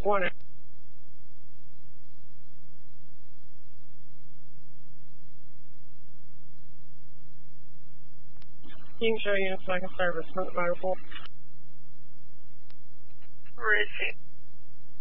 One. You can show units like a service, not motor pool. Where is he?